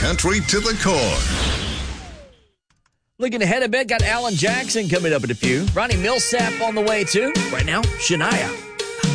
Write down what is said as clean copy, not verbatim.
country to the core. Looking ahead a bit, got Alan Jackson coming up in a few. Ronnie Millsap on the way, too. Right now, Shania.